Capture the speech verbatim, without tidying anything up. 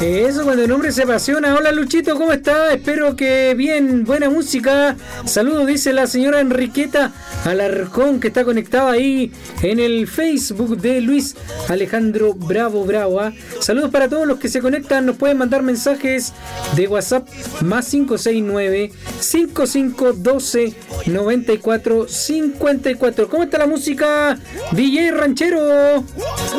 Eso, cuando el hombre se apasiona. Hola Luchito, ¿cómo está? Espero que bien, buena música. Saludos, dice la señora Enriqueta Alarcón, que está conectada ahí en el Facebook de Luis Alejandro Bravo Bravo. ¿eh? Saludos para todos los que se conectan. Nos pueden mandar mensajes de WhatsApp más cinco seis nueve, cinco cinco uno dos, nueve cuatro cinco cuatro. ¿Cómo está la música, D J Ranchero?